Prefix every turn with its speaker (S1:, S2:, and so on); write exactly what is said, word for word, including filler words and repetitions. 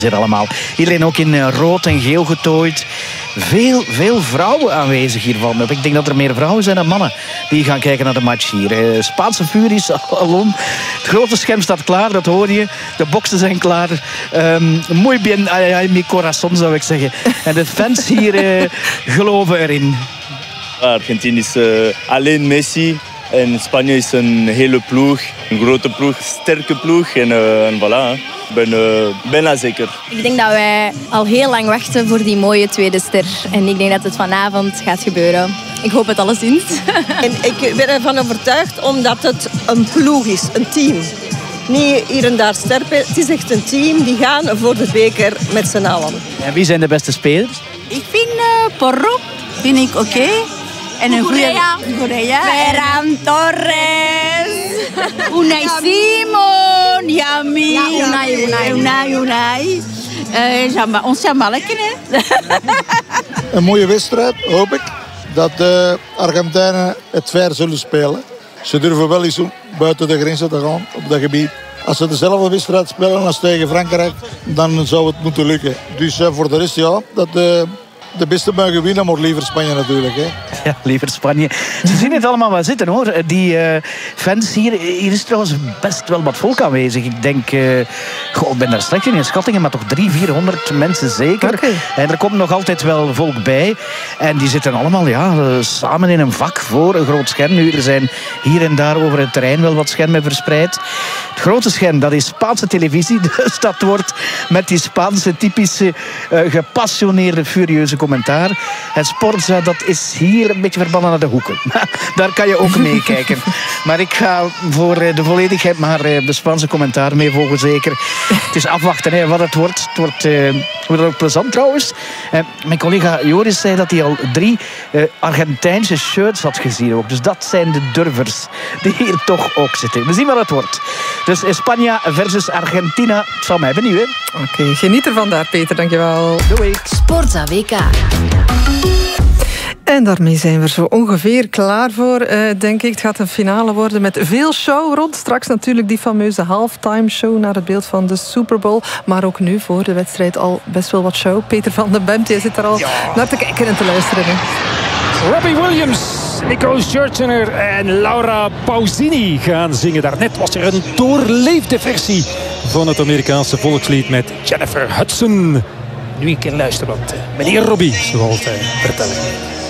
S1: Hier allemaal. Iedereen ook in rood en geel getooid. Veel, veel vrouwen aanwezig hiervan. Ik denk dat er meer vrouwen zijn dan mannen die gaan kijken naar de match hier. Spaanse Furies, alom. Het grote scherm staat klaar, dat hoor je. De boksen zijn klaar. Um, muy bien, ay, ay, mi corazón zou ik zeggen. En de fans hier uh, geloven erin.
S2: Argentinië is uh, alleen Messi. En Spanje is een hele ploeg. Een grote ploeg, sterke ploeg. En, uh, en voilà. Ik ben uh, bijna zeker.
S3: Ik denk dat wij al heel lang wachten voor die mooie tweede ster. En ik denk dat het vanavond gaat gebeuren. Ik hoop het alleszins.
S4: En ik ben ervan overtuigd omdat het een ploeg is, een team. Niet hier en daar sterpen. Het is echt een team die gaan voor de beker met z'n allen.
S1: En wie zijn de beste spelers?
S5: Ik vind uh, Porro vind ik oké. Okay. En een goede Correa. Ferran Torres. Unai Simon. Yami.
S3: Ja, Unai, Unai.
S5: Unai, Unai. Uh, ons Jamalken, hè.
S6: Een mooie wedstrijd, hoop ik. Dat de Argentijnen het fair zullen spelen. Ze durven wel eens buiten de grenzen te gaan op dat gebied. Als ze dezelfde wedstrijd spelen als tegen Frankrijk, dan zou het moeten lukken. Dus uh, voor de rest, ja, dat... Uh, De beste mogen winnen, maar liever Spanje natuurlijk. Hè.
S1: Ja, liever Spanje. Ze zien het allemaal wel zitten, hoor. Die uh, fans hier... Hier is trouwens best wel wat volk aanwezig. Ik denk... Uh, goh, ik ben daar slecht in in schattingen, maar toch driehonderd, vierhonderd mensen zeker. Okay. En er komt nog altijd wel volk bij. En die zitten allemaal ja, samen in een vak voor een groot scherm. Nu, er zijn hier en daar over het terrein wel wat schermen verspreid. Het grote scherm, dat is Spaanse televisie. Dus dat wordt met die Spaanse typische uh, gepassioneerde, furieuze commentaar. En Sporza, dat is hier een beetje verbannen naar de hoeken. Daar kan je ook meekijken. Maar ik ga voor de volledigheid maar de Spaanse commentaar mee volgen, zeker. Het is afwachten hè, wat het wordt. Het wordt, uh, wordt ook plezant trouwens. Uh, mijn collega Joris zei dat hij al drie uh, Argentijnse shirts had gezien ook. Dus dat zijn de durvers die hier toch ook zitten. We zien wat het wordt. Dus Spanje versus Argentina. Het zal mij benieuwen.
S7: Oké, okay, geniet ervan daar, Peter. Dankjewel.
S1: Doei.
S8: Sportza W K.
S7: En daarmee zijn we er zo ongeveer klaar voor, uh, denk ik. Het gaat een finale worden met veel show rond. Straks natuurlijk die fameuze halftime show naar het beeld van de Super Bowl. Maar ook nu voor de wedstrijd al best wel wat show. Peter van den Bemt, jij zit er al ja. naar te kijken en te luisteren. Hè?
S9: Robbie Williams, Nico Scherzinger en Laura Pausini gaan zingen. Daarnet was er een doorleefde versie van het Amerikaanse volkslied met Jennifer Hudson. Nu een keer luisteren, want meneer Robbie zal het vertellen.